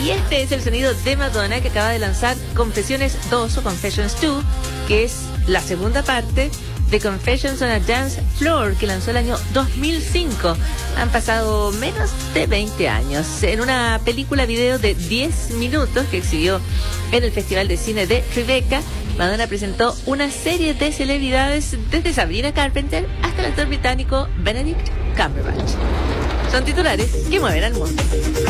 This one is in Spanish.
Y este es el sonido de Madonna, que acaba de lanzar Confesiones 2 o Confessions 2, que es la segunda parte de Confessions on a Dance Floor, que lanzó el año 2005. Han pasado menos de 20 años. En una película video de 10 minutos que exhibió en el Festival de Cine de Tribeca, Madonna presentó una serie de celebridades, desde Sabrina Carpenter hasta el actor británico Benedict Cumberbatch. Son titulares que mueven al mundo.